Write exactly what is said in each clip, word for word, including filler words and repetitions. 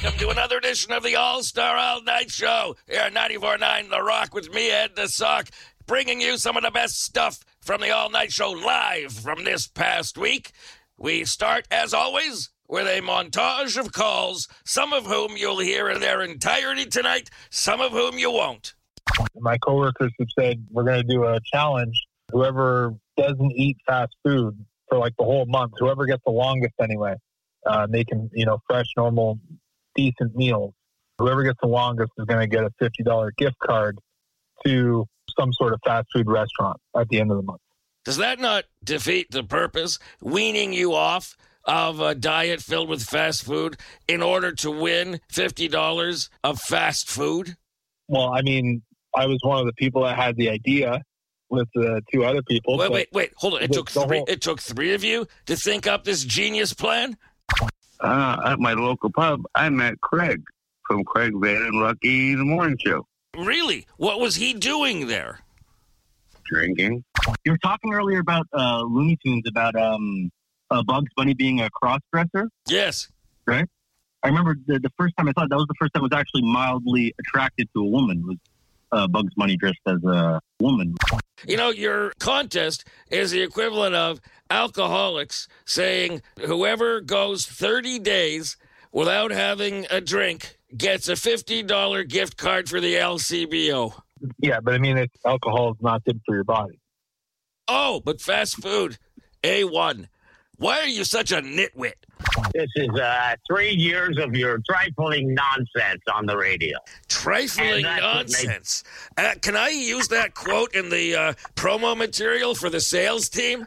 Welcome to another edition of the All-Star All-Night Show here at ninety-four point nine The Rock with me, Ed the Sock, bringing you some of the best stuff from the All-Night Show live from this past week. We start, as always, with a montage of calls, some of whom you'll hear in their entirety tonight, some of whom you won't. My coworkers have said we're going to do a challenge. Whoever doesn't eat fast food for like the whole month, whoever gets the longest anyway, uh, making, you know, fresh, normal, decent meals. Whoever gets the longest is going to get a fifty dollars gift card to some sort of fast food restaurant at the end of the month. Does that not defeat the purpose, weaning you off of a diet filled with fast food in order to win fifty dollars of fast food? Well, I mean, I was one of the people that had the idea with the two other people. Wait, wait, wait, hold on. It the, took the three. whole... It took three of you to think up this genius plan? Uh, at my local pub, I met Craig from Craig Van and Lucky the Morning Show. Really? What was he doing there? Drinking. You were talking earlier about uh, Looney Tunes, about um, uh, Bugs Bunny being a cross-dresser, Yes. right? I remember the, the first time I thought that was the first time I was actually mildly attracted to a woman, was uh, Bugs Bunny dressed as a woman. You know, your contest is the equivalent of alcoholics saying whoever goes thirty days without having a drink gets a fifty dollars gift card for the L C B O. Yeah, but I mean, it's, alcohol is not good for your body. Oh, but fast food, A one. Why are you such a nitwit? This is uh, three years of your trifling nonsense on the radio. Trifling And that's what makes- nonsense. Uh, can I use that quote in the uh, promo material for the sales team?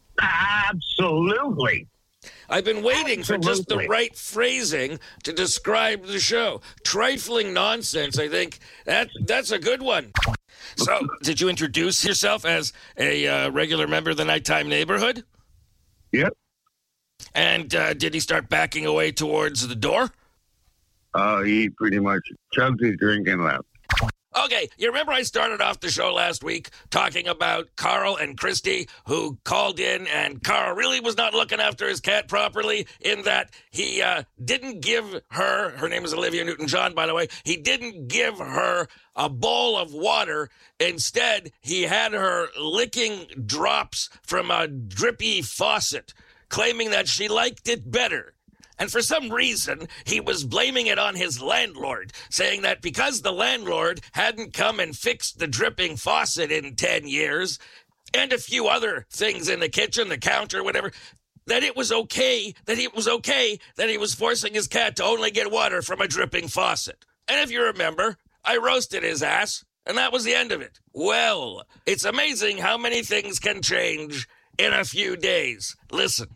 Absolutely. I've been waiting for just the Absolutely. right phrasing to describe the show. Trifling nonsense, I think. That That's a good one. So, did you introduce yourself as a uh, regular member of the Nighttime Neighborhood? Yep. And uh, did he start backing away towards the door? Uh, he pretty much chugged his drink and left. Okay, you remember I started off the show last week talking about Carl and Christy, who called in, and Carl really was not looking after his cat properly in that he uh, didn't give her, her name is Olivia Newton-John, by the way, he didn't give her a bowl of water. Instead, he had her licking drops from a drippy faucet, claiming that she liked it better. And for some reason, he was blaming it on his landlord, saying that because the landlord hadn't come and fixed the dripping faucet in ten years, and a few other things in the kitchen, the counter, whatever, that it was okay, that it was okay that he was forcing his cat to only get water from a dripping faucet. And if you remember, I roasted his ass, and that was the end of it. Well, it's amazing how many things can change in a few days. Listen.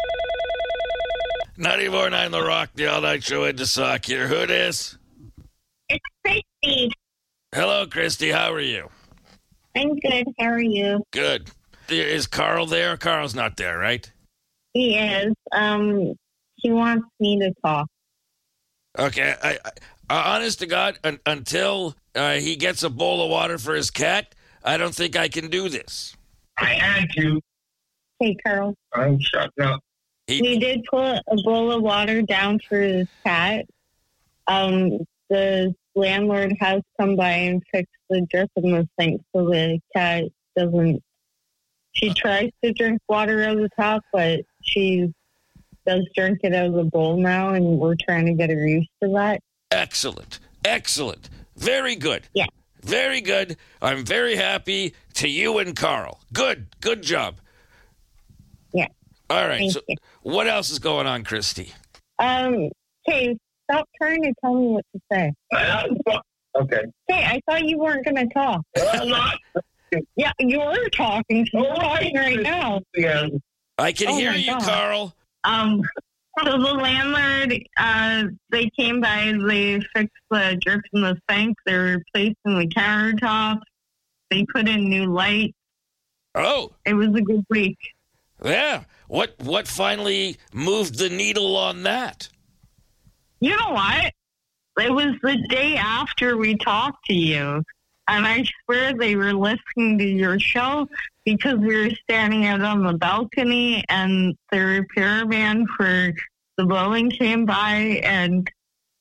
ninety-four point nine The Rock, the all-night show at the Sock here. Who this? It's Christy. Hello, Christy. How are you? I'm good. How are you? Good. Is Carl there? Carl's not there, right? He is. Um, he wants me to talk. Okay. I, I, honest to God, un, until uh, he gets a bowl of water for his cat, I don't think I can do this. I had to. Hey, Carl. I'm shutting up. He, We did put a bowl of water down for his cat. Um, the landlord has come by and fixed the drip in the sink so the cat doesn't. She tries to drink water out of the top, but she does drink it out of the bowl now, and we're trying to get her used to that. excellent. Excellent. Very good. Yeah. Very good. I'm very happy to you and Carl. Good. Good job. Yeah. All right. Thank So you. what else is going on, Christy? Um, hey, stop trying to tell me what to say. Okay. Hey, I thought you weren't going to talk. I'm not. Yeah, you were talking. So you're talking right now. Yeah. I can Oh, hear my you, God. Carl. Um, so the landlord, uh, they came by, they fixed the drips in the sink, they replaced the countertops, they put in new lights. Oh, It was a good week. yeah. What what finally moved the needle on that? You know what? It was the day after we talked to you. And I swear they were listening to your show because we were standing out on the balcony and the repairman for the blowing came by and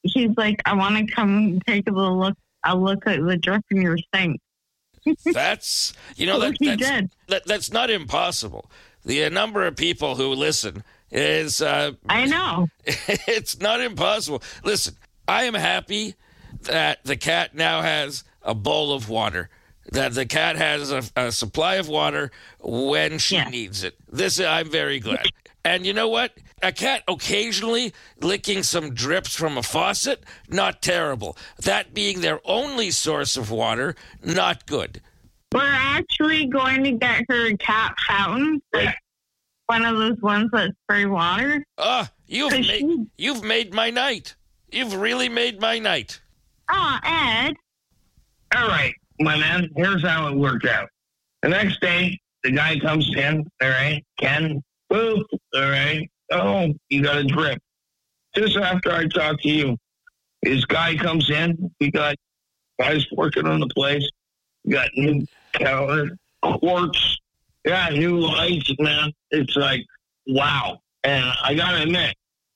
he's like, I want to come take a little look, a look at the drip in your sink. That's, you know, that, He that's, did. that, that's not impossible. The uh, number of people who listen is, uh, I know. it's not impossible. Listen, I am happy that the cat now has a bowl of water, that the cat has a, a supply of water when she Yeah. needs it. This, I'm very glad. And you know what? A cat occasionally licking some drips from a faucet, not terrible. That being their only source of water, not good. We're actually going to get her a cat fountain, like one of those ones that spray water. Ah, you've Cause made she- you've made my night. You've really made my night. Oh, Ed. All right, my man, here's how it worked out. The next day, the guy comes in, all right, Ken, boop, all right, oh, you got a drip. Just after I talk to you, this guy comes in, we got guys working on the place, we got new counter, quartz, yeah, new lights, man. It's like, wow. And I gotta admit,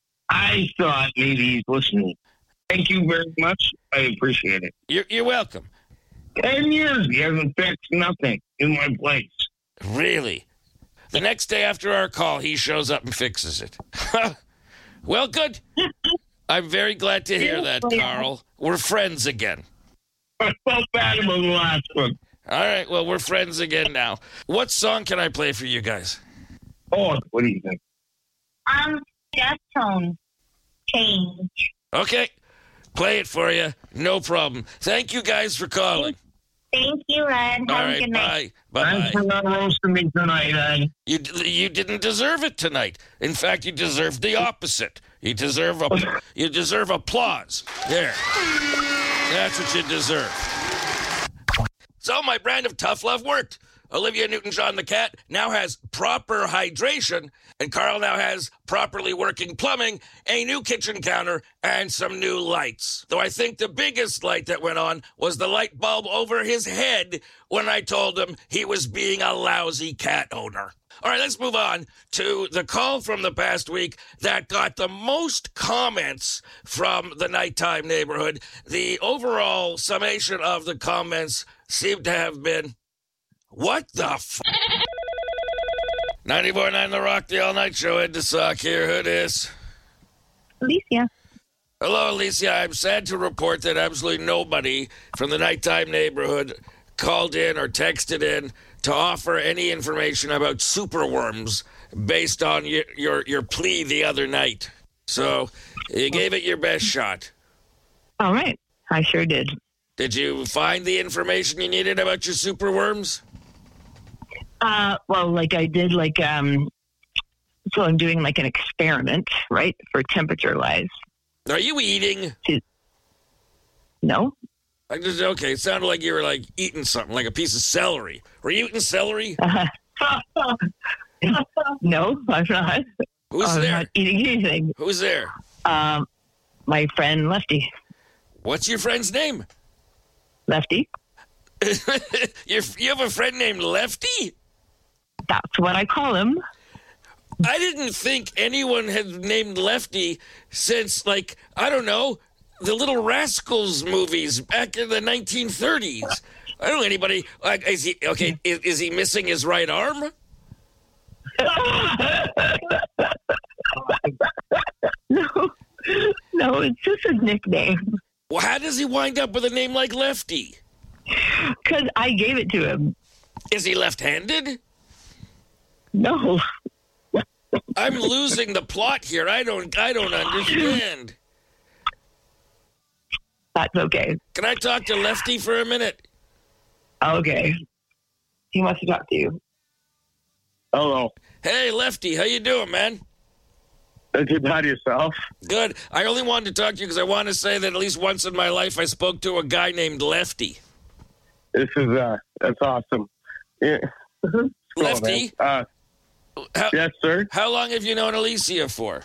I thought maybe he's listening. Thank you very much. I appreciate it. You're, you're welcome. Ten years he hasn't fixed nothing in my place. Really? The next day after our call, he shows up and fixes it. Well, good. I'm very glad to hear that, Carl. We're friends again. I felt bad about the last one. All right, well, we're friends again now. What song can I play for you guys? Oh, what do you think? Um, Deftones. Change. Okay, play it for you. No problem. Thank you guys for calling. Thank you, Ed. Have All a right, good night. bye. Thanks Bye-bye. for not roasting me tonight, Ed. You, you didn't deserve it tonight. In fact, you deserve the opposite. You deserve a, you deserve applause. There. That's what you deserve. So my brand of tough love worked. Olivia Newton-John the cat now has proper hydration, and Carl now has properly working plumbing, a new kitchen counter, and some new lights. Though I think the biggest light that went on was the light bulb over his head when I told him he was being a lousy cat owner. All right, let's move on to the call from the past week that got the most comments from the nighttime neighborhood. The overall summation of the comments seemed to have been, what the f***? ninety-four point nine The Rock, the all-night show. Ed DeSock here. Who dis? Alicia. Hello, Alicia. I'm sad to report that absolutely nobody from the nighttime neighborhood called in or texted in to offer any information about superworms based on your, your, your plea the other night. So you gave it your best shot. All right. I sure did. Did you find the information you needed about your superworms? Uh, well, like I did, like, um, so I'm doing like an experiment, right, for temperature wise. Are you eating? No? I just, okay, it sounded like you were like eating something, like a piece of celery. Were you eating celery? Uh, no, I'm not. Who's I'm there? not eating anything. Who's there? Um, my friend Lefty. What's your friend's name? Lefty? You're, you have a friend named Lefty? That's what I call him. I didn't think anyone had named Lefty since, like, I don't know, the Little Rascals movies back in the nineteen thirties. I don't know anybody. Like, is he okay? Is, is he missing his right arm? No, no, it's just his nickname. Well, how does he wind up with a name like Lefty? Because I gave it to him. Is he left-handed? No. I'm losing the plot here. I don't. I don't understand. That's okay. Can I talk to Lefty for a minute? Okay. He wants to talk to you. Hello. Hey, Lefty, how you doing, man? Good about yourself? Good. I only wanted to talk to you because I want to say that at least once in my life I spoke to a guy named Lefty. This is, uh, that's awesome. Yeah. Lefty? Uh, How, yes, sir. how long have you known Alicia for?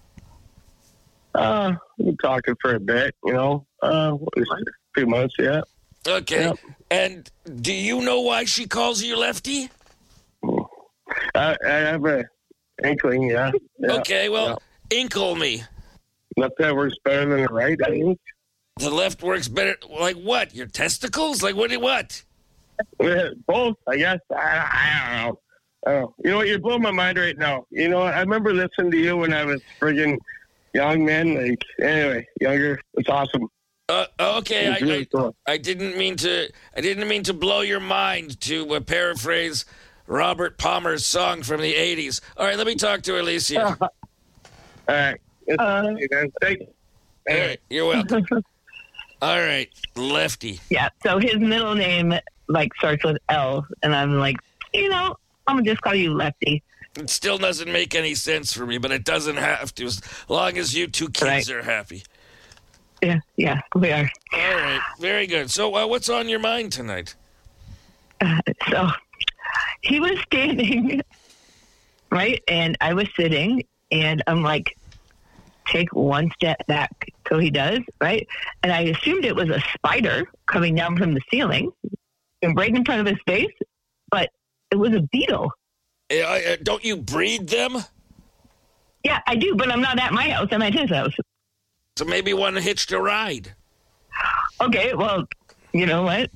Uh, we've been talking for a bit, you know, uh, a few months, yeah. Okay. Yep. And do you know why she calls you Lefty? I, I have a inkling, yeah. yeah. Okay, well, inkle me. Left hand works better than the right, I think. The left works better. Like what? Your testicles? Like what? What? Yeah, both, I guess. I, I don't know. I don't know. You know what? You're blowing my mind right now. You know, I remember listening to you when I was friggin' young, man. Like, anyway, younger. It's awesome. Uh, okay, It's I, really I, cool. I didn't mean to. I didn't mean to blow your mind. To uh, paraphrase Robert Palmer's song from the eighties. All right, let me talk to Alicia. All right. It's, Uh, Thank you. All right, you're welcome. All right, Lefty. Yeah. So his middle name like starts with L, and I'm like, you know, I'm gonna just call you Lefty. It still doesn't make any sense for me, but it doesn't have to, as long as you two kids Right. are happy. Yeah, yeah, we are. All right, very good. So, uh, what's on your mind tonight? Uh, so he was standing, right, and I was sitting, and I'm like, take one step back. So he does, right? And I assumed it was a spider coming down from the ceiling and right in front of his face, but it was a beetle. Uh, uh, don't you breed them? Yeah, I do, but I'm not at my house. I'm at his house. So maybe one hitched a ride. Okay, well, you know what?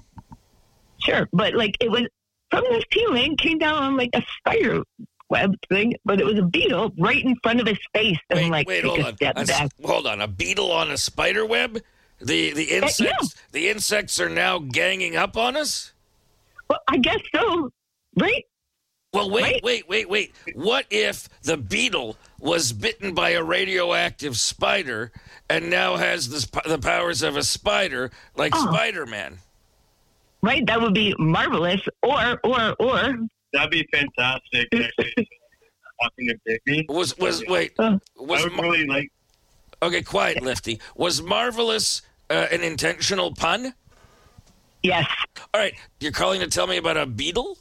Sure, but like it was from the ceiling, came down on like a spider web thing, but it was a beetle right in front of his face. And Wait, I'm like, wait, take hold a on. step A s- back. hold on. A beetle on a spider web? The the insects yeah. the insects are now ganging up on us? Well, I guess so, right? Well, wait, Right. wait, wait, wait. What if the beetle was bitten by a radioactive spider and now has this, the powers of a spider, like Oh. Spider-Man? Right? That would be marvelous. Or, or, or. That'd be fantastic. Actually, talking to Bigby. Was was wait? Uh, Was I would Mar- really like. okay? Quiet, Lefty. Was marvelous uh, an intentional pun? Yes. All right, you're calling to tell me about a beetle?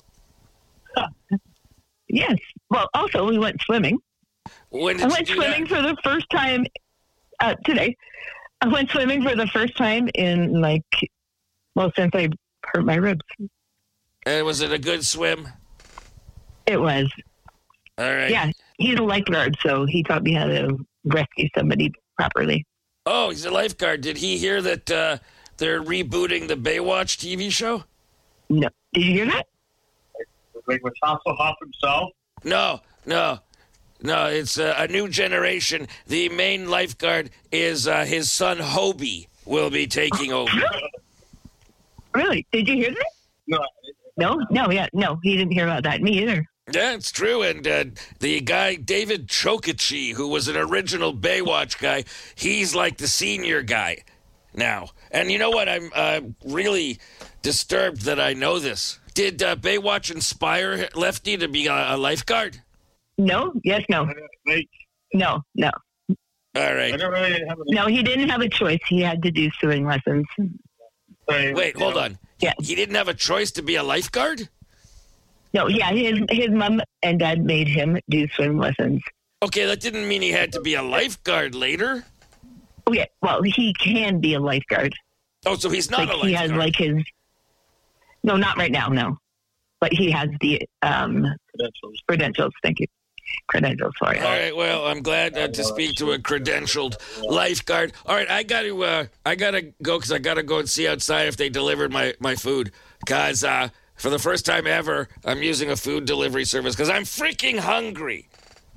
Yes. Well, also, we went swimming. When did I you went do swimming that? for the first time uh, today. I went swimming for the first time in like, well, since I hurt my ribs. Uh, was it a good swim? It was. All right. Yeah. He's a lifeguard, so he taught me how to rescue somebody properly. Oh, he's a lifeguard. Did he hear that uh, they're rebooting the Baywatch T V show? No. Did you hear that? Like with Hasselhoff himself. No, no, no. It's uh, a new generation. The main lifeguard is uh, his son Hobie will be taking over. Really? Did you hear that? No. No? No, yeah. No, he didn't hear about that. Me either. Yeah, it's true. And uh, the guy, David Chokachi, who was an original Baywatch guy, he's like the senior guy now. And you know what? I'm uh, really disturbed that I know this. Did uh, Baywatch inspire Lefty to be a, a lifeguard? No? Yes, no. Like, No, no. All I right. don't really have any. No, he didn't have a choice. He had to do swimming lessons. Wait, hold on. Yeah. He didn't have a choice to be a lifeguard? No, yeah, his his mom and dad made him do swim lessons. Okay, that didn't mean he had to be a lifeguard later. Okay, well, he can be a lifeguard. Oh, so he's not Like a he lifeguard. has like his. No, not right now. No, but he has the um, Credentials. credentials. Thank you, credentials. Sorry. All right. Well, I'm glad uh, to speak to a credentialed lifeguard. All right, I got to. Uh, I gotta go because I gotta go and see outside if they delivered my my food. Cause uh, for the first time ever, I'm using a food delivery service because I'm freaking hungry.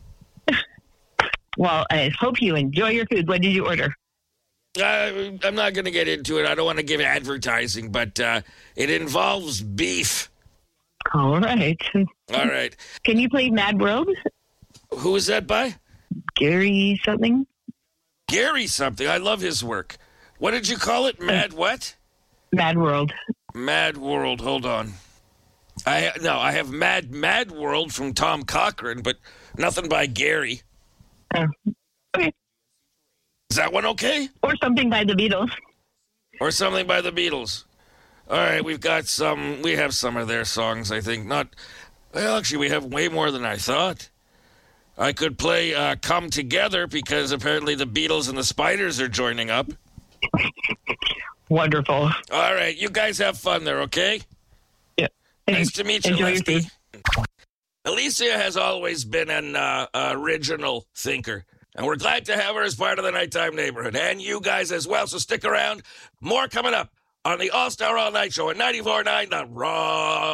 Well, I hope you enjoy your food. What did you order? Uh, I'm not gonna get into it. I don't want to give advertising, but uh, it involves beef. All right. All right. Can you play Mad World? Who is that by? Gary something? Gary something. I love his work. What did you call it? Mad what? Mad World. Mad World. Hold on. I no, I have Mad Mad World from Tom Cochran, but nothing by Gary. Oh. Okay. Is that one okay? Or something by the Beatles. Or something by the Beatles? All right, we've got some. We have some of their songs. I think not. Well, actually, we have way more than I thought. I could play uh, "Come Together" because apparently the Beatles and the Spiders are joining up. Wonderful. All right, you guys have fun there, okay? Yeah. Nice to meet you, Enjoy your Lefty. food. Alicia has always been an uh, original thinker. And we're glad to have her as part of the Nighttime Neighborhood, and you guys as well. So stick around. More coming up on the All-Star All Night Show at ninety-four point nine The Raw.